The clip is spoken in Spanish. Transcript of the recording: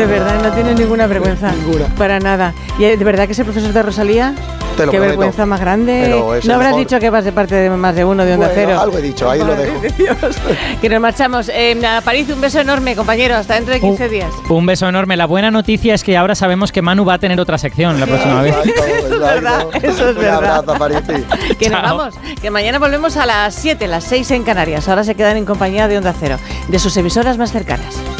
De verdad, no tiene ninguna vergüenza. Ninguna. Para nada. ¿Y de verdad que ese profesor de Rosalía? Te lo Qué prometo. vergüenza más grande. Pero es No el habrás mejor. dicho que vas de parte de más de uno de Onda Bueno, Cero. algo he dicho, ahí lo Madre dejo. de Dios. Que nos marchamos. A París, un beso enorme, compañero. Hasta dentro de 15 días. Un beso enorme. La buena noticia es que ahora sabemos que Manu va a tener otra sección la próxima vez. Exacto, Es verdad, eso es Un verdad. abrazo, Parisi. Que nos Chao. vamos. Que mañana volvemos a las 7, las 6 en Canarias. Ahora se quedan en compañía de Onda Cero, de sus emisoras más cercanas.